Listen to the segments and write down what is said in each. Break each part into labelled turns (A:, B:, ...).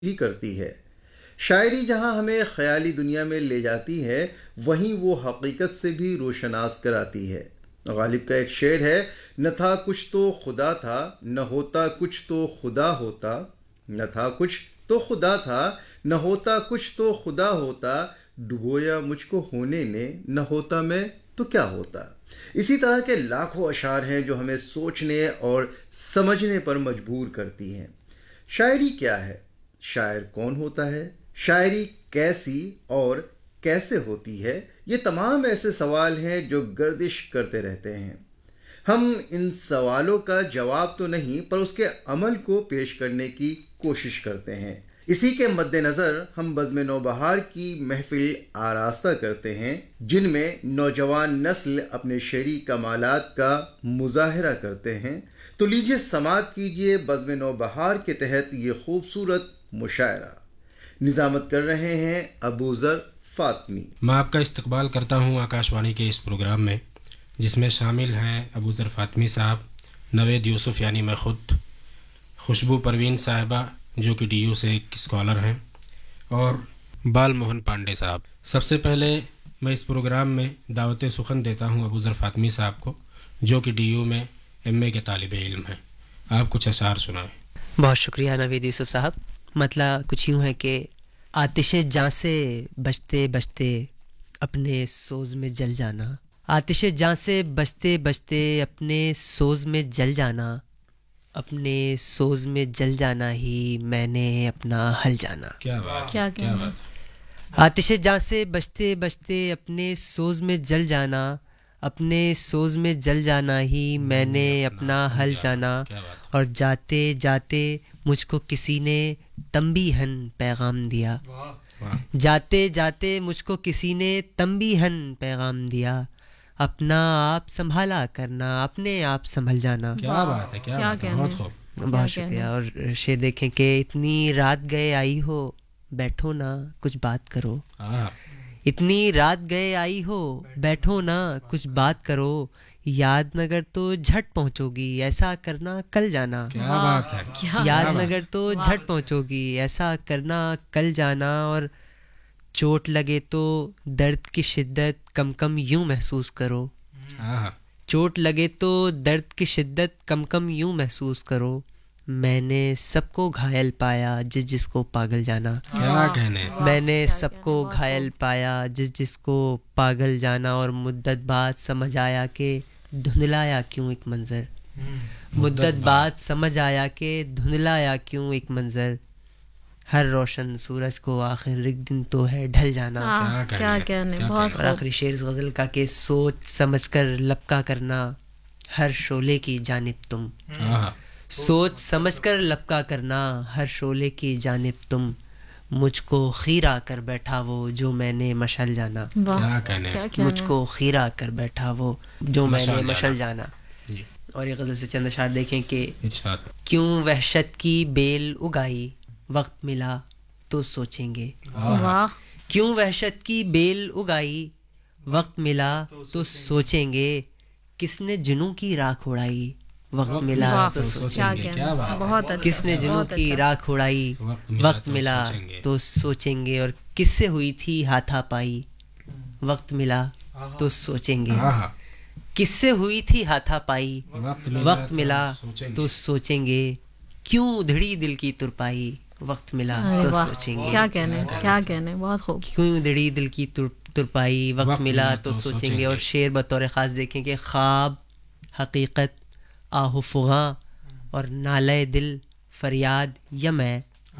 A: ہی کرتی ہے۔ شاعری جہاں ہمیں خیالی دنیا میں لے جاتی ہے، وہیں وہ حقیقت سے بھی روشناس کراتی ہے۔ غالب کا ایک شعر ہے، نہ تھا کچھ تو خدا تھا، نہ ہوتا کچھ تو خدا ہوتا، نہ تھا کچھ تو خدا تھا، نہ ہوتا کچھ تو خدا ہوتا، ڈبویا مجھ کو ہونے نے، نہ ہوتا میں تو کیا ہوتا۔ اسی طرح کے لاکھوں اشعار ہیں جو ہمیں سوچنے اور سمجھنے پر مجبور کرتی ہیں۔ شاعری کیا ہے؟ شاعر کون ہوتا ہے؟ شاعری کیسی اور کیسے ہوتی ہے؟ یہ تمام ایسے سوال ہیں جو گردش کرتے رہتے ہیں۔ ہم ان سوالوں کا جواب تو نہیں، پر اس کے عمل کو پیش کرنے کی کوشش کرتے ہیں۔ اسی کے مد نظر ہم بزم نوبہار کی محفل آراستہ کرتے ہیں، جن میں نوجوان نسل اپنے شعری کمالات کا مظاہرہ کرتے ہیں۔ تو لیجیے سماعت کیجیے بزم نوبہار کے تحت یہ خوبصورت مشاعرہ۔ نظامت کر رہے ہیں ابوذر فاطمی۔
B: میں آپ کا استقبال کرتا ہوں آکاش وانی کے اس پروگرام میں، جس میں شامل ہیں ابوذر فاطمی صاحب، نوید یوسف یعنی میں خود، خوشبو پروین صاحبہ جو کہ ڈی یو سے ایک اسکالر ہیں، اور بال موہن پانڈے صاحب۔ سب سے پہلے میں اس پروگرام میں دعوت سخن دیتا ہوں ابوذر فاطمی صاحب کو، جو کہ ڈی یو میں ایم اے کے طالب علم ہیں۔ آپ کچھ اشعار سنائیں۔
C: بہت شکریہ نوید یوسف صاحب۔ مطلب کچھ یوں ہے کہ آتش جاں سے بجتے بجتے اپنے سوز میں جل جانا، آتش جاں سے بجتے بجتے اپنے سوز میں جل جانا، اپنے سوز میں جل جانا ہی میں نے اپنا حل جانا۔
B: کیا بات،
D: کیا
B: بات۔
C: آتش جاں سے بجتے بجتے اپنے سوز میں جل جانا، اپنے سوز میں جل جانا ہی میں نے اپنا حل جانا، اور جاتے جاتے مجھ کو کسی نے تنبیہن پیغام دیا، جاتے جاتے مجھ کو کسی نے تنبیہن پیغام دیا، اپنا آپ سنبھالا کرنا، اپنے آپ سنبھل جانا۔
B: کیا بات ہے، کیا بات ہے، بہت خوب۔
C: بہت شکریہ۔ اور شعر دیکھیں کہ اتنی رات گئے آئی ہو، بیٹھو نا کچھ بات کرو، اتنی رات گئے آئی ہو، بیٹھو نا کچھ بات کرو، یاد مگر تو جھٹ پہنچو گی، ایسا کرنا کل جانا۔
B: کیا بات ہے،
C: یاد مگر تو جھٹ پہنچو گی، ایسا کرنا کل جانا، اور چوٹ لگے تو درد کی شدت کم کم یوں محسوس کرو، چوٹ لگے تو درد کی شدت کم کم یوں محسوس کرو، میں نے سب کو گھائل پایا جس جس کو پاگل جانا،
B: کیا کہنے،
C: میں نے سب کو گھائل پایا جس جس کو پاگل جانا، اور مدت بعد سمجھ آیا کہ دھندلایا کیوں ایک منظر، مدت بعد سمجھ آیا کہ دھندلایا کیوں ایک منظر، ہر روشن سورج کو آخر ایک دن تو ہے ڈھل جانا۔
D: کیا کہنے، بہت
C: اور آخری شعر اس غزل کا کہ سوچ سمجھ کر لپکا کرنا ہر شعلے کی جانب تم، سوچ سمجھ کر لپکا کرنا ہر شعلے کی جانب تم، مجھ کو خیرہ کر بیٹھا وہ جو میں نے مشعل جانا،
B: کیا کہنے،
C: مجھ کو خیرہ کر بیٹھا وہ جو میں نے مشعل جانا۔ اور یہ غزل سے چند اشعار دیکھیں کہ کیوں وحشت کی بیل اگائی، وقت ملا تو سوچیں گے، کیوں وحشت کی بیل اگائی، وقت ملا تو سوچیں گے، کس نے جنوں کی راکھ اڑائی، وقت ملا تو سوچیں گے، کس نے جنوں کی راکھ اڑائی، وقت ملا تو سوچیں گے، اور کس سے ہوئی تھی ہاتھا پائی، وقت ملا تو سوچیں گے، کس سے ہوئی تھی ہاتھا پائی، وقت ملا تو سوچیں گے، کیوں ادھڑی دل کی ترپائی، وقت ملا تو سوچیں گے۔
D: کیا کہنے، کیا کہنے، بہت خوب۔
C: کیوں ادھڑی دل کی ترپائی، وقت ملا تو سوچیں گے۔ اور شعر بطور خاص دیکھیں کہ خواب، حقیقت، آہ و فغاں اور نالہ دل فریاد یا میں،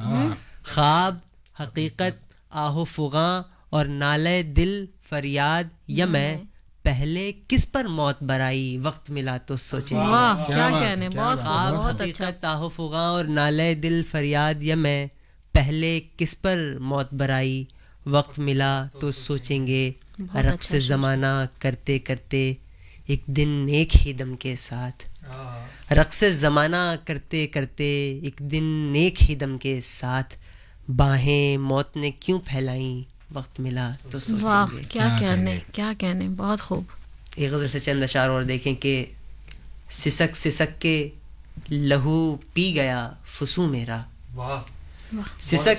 C: خواب، حقیقت، آہ و فغاں اور نالہ دل فریاد یا میں، پہلے کس پر موت برائی، وقت ملا تو سوچیں گے۔
D: واہ، کیا کہنے، بہت خوب، بہت اچھا۔
C: حقیقت، آہ و فغاں اور نالہ دل فریاد یا میں، پہلے کس پر موت برائی، وقت ملا تو سوچیں گے، رقص زمانہ کرتے کرتے ایک دن ایک ہی دم کے ساتھ، رقص زمانہ کرتے کرتے ایک دن ایک ہی دم کے ساتھ، باہیں موت نے کیوں پھیلائیں، وقت ملا تو سوچیں گے۔
D: کیا کہنے، کیا کہنے، بہت خوب۔
C: ایک غزل سے چند اشعار اور دیکھیں کہ سسک سسک کے لہو پی گیا فسوں میرا، सिसक